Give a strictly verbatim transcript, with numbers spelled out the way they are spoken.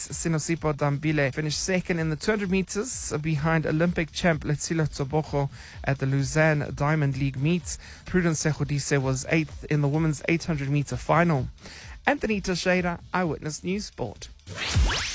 Sinosipo Dambile finished second in the two hundred meters behind Olympic champ Letsilo Tsoboko at the Lausanne Diamond League meets. Prudence Segodise was eighth in the women's eight hundred meter final. Anthony Teixeira, Eyewitness News Sport.